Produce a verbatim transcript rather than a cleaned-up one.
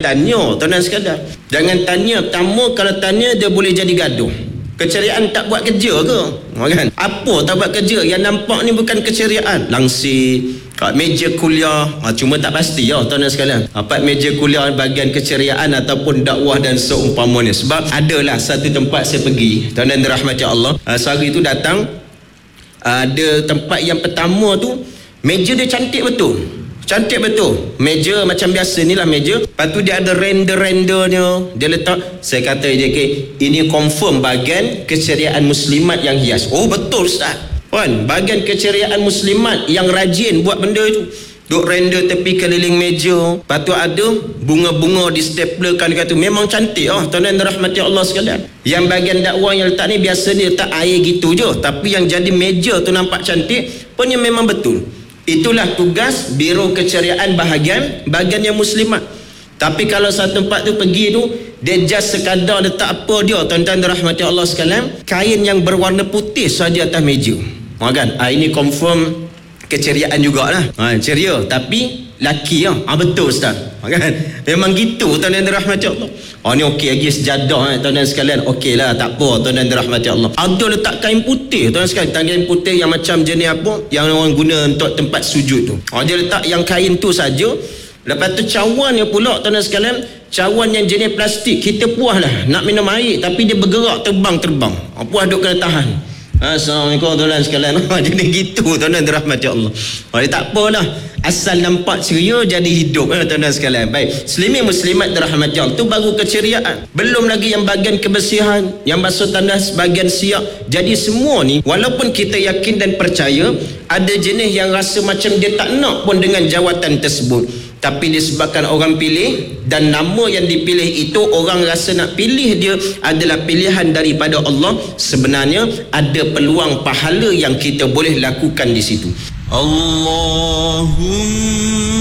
tanya tuan-tuan sekalian. Jangan tanya. Pertama, kalau tanya dia boleh jadi gaduh. Keceriaan tak buat kerja ke? Kan? Apa tak buat kerja? Yang nampak ni bukan keceriaan. Langsir kat meja kuliah, ha, cuma tak pasti ya tuan-tuan sekalian. Apa meja kuliah bahagian keceriaan ataupun dakwah dan seumpamanya. Sebab adalah satu tempat saya pergi, tuan-tuan dirahmati Allah. Ha, sehari tu datang, ada tempat yang pertama tu meja dia cantik betul. Cantik betul. Meja macam biasa ni lah meja. Lepas tu dia ada render-rendernya. Dia letak. Saya kata je, okay, ini confirm bahagian keceriaan muslimat yang hias. Oh betul Ustaz. Kan? Bahagian keceriaan muslimat yang rajin buat benda tu. Duk render tepi keliling meja. Lepas tu ada bunga-bunga di staplerkan. Dia kata memang cantik oh, tuan-tuan dirahmati Allah sekalian. Yang bahagian dakwah yang letak ni biasa ni letak air gitu je. Tapi yang jadi meja tu nampak cantik. Punya memang betul. Itulah tugas biro keceriaan bahagian bahagian yang muslimat. Tapi kalau satu tempat tu pergi tu, dia just sekadar letak apa dia, tuan-tuan dirahmati Allah sekalian, kain yang berwarna putih saja atas meja. Ha kan? Ha, ini confirm keceriaan jugalah. Ha, ceria tapi laki ah. Ha, betul Ustaz. Ha, kan? Memang gitu tuan-tuan dirahmati Allah. Oh ni okey lagi sejadah eh, tuan-tuan sekalian. Okeylah, tak apa tuan-tuan dirahmati Allah. Ada letak kain putih tuan-tuan sekalian, kain putih yang macam jenis apa yang orang guna untuk tempat sujud tu. Oh dia letak yang kain tu saja. Lepas tu cawannya pula tuan-tuan sekalian, cawan yang jenis plastik. Kita puas lah nak minum air tapi dia bergerak terbang-terbang. Oh, puas duk kena tahan. Assalamualaikum tuan-tuan sekalian. Jadi gitu tuan-tuan dirahmati Allah. Oh, dia tak apalah, asal nampak ceria jadi hidup eh, tuan-tuan sekalian. Baik, muslimin muslimat dirahmati Allah, tu baru keceriaan. Belum lagi yang bahagian kebersihan, yang basuh tandas, bahagian siap. Jadi semua ni walaupun kita yakin dan percaya, ada jenis yang rasa macam dia tak nak pun dengan jawatan tersebut. Tapi disebabkan orang pilih dan nama yang dipilih itu orang rasa nak pilih dia adalah pilihan daripada Allah, sebenarnya ada peluang pahala yang kita boleh lakukan di situ. Allahumma